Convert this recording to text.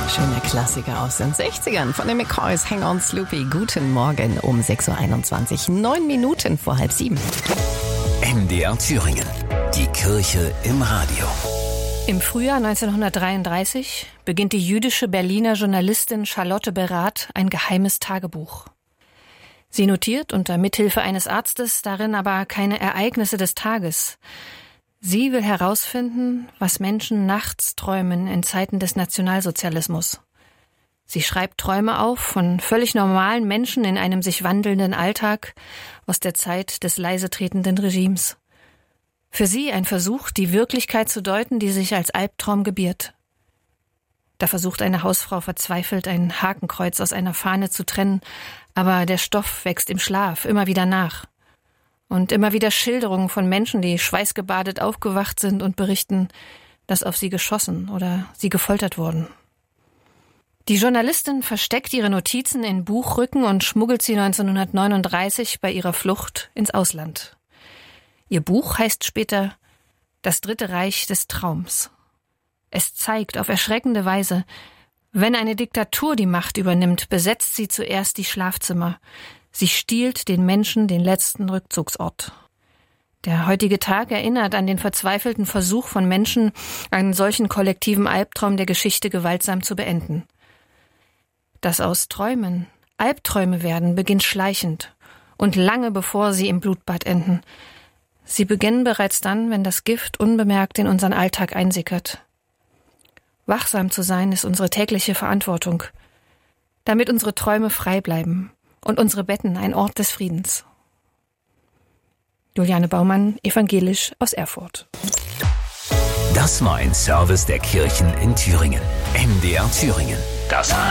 Schöner Klassiker aus den 60ern von den McCoys, Hang on Sloopy. Guten Morgen um 6.21 Uhr, 9 Minuten vor 6:30. MDR Thüringen, die Kirche im Radio. Im Frühjahr 1933 beginnt die jüdische Berliner Journalistin Charlotte Berath ein geheimes Tagebuch. Sie notiert unter Mithilfe eines Arztes darin aber keine Ereignisse des Tages. Sie will herausfinden, was Menschen nachts träumen in Zeiten des Nationalsozialismus. Sie schreibt Träume auf von völlig normalen Menschen in einem sich wandelnden Alltag aus der Zeit des leise tretenden Regimes. Für sie ein Versuch, die Wirklichkeit zu deuten, die sich als Albtraum gebiert. Da versucht eine Hausfrau verzweifelt, ein Hakenkreuz aus einer Fahne zu trennen, aber der Stoff wächst im Schlaf immer wieder nach. Und immer wieder Schilderungen von Menschen, die schweißgebadet aufgewacht sind und berichten, dass auf sie geschossen oder sie gefoltert wurden. Die Journalistin versteckt ihre Notizen in Buchrücken und schmuggelt sie 1939 bei ihrer Flucht ins Ausland. Ihr Buch heißt später »Das Dritte Reich des Traums«. Es zeigt auf erschreckende Weise, wenn eine Diktatur die Macht übernimmt, besetzt sie zuerst die Schlafzimmer. Sie stiehlt den Menschen den letzten Rückzugsort. Der heutige Tag erinnert an den verzweifelten Versuch von Menschen, einen solchen kollektiven Albtraum der Geschichte gewaltsam zu beenden. Dass aus Träumen Albträume werden, beginnt schleichend und lange bevor sie im Blutbad enden. Sie beginnen bereits dann, wenn das Gift unbemerkt in unseren Alltag einsickert. Wachsam zu sein ist unsere tägliche Verantwortung, damit unsere Träume frei bleiben und unsere Betten ein Ort des Friedens. Juliane Baumann, evangelisch aus Erfurt. Das war ein Service der Kirchen in Thüringen. MDR Thüringen. Das